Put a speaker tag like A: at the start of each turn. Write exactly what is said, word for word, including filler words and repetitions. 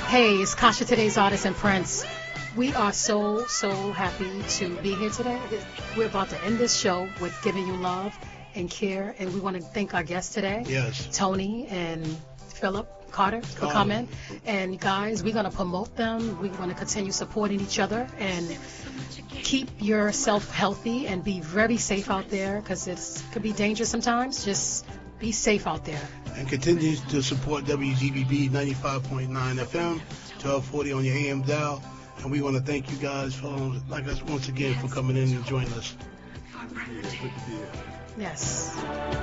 A: Hey, it's Kasha, today's artist and Prince. We are so, so happy to be here today. We're about to end this show with giving you love and care, and we want to thank our guests today,
B: yes,
A: Tony and Philip Carter, for
B: Carter.
A: coming. And guys, we're going to promote them. We're going to continue supporting each other and keep yourself healthy and be very safe out there, because it could be dangerous sometimes. Just be safe out there.
B: And continue to support W G B B ninety-five point nine F M, twelve forty on your A M dial. And we want to thank you guys for, like us once again, for coming in and joining us.
A: Yes.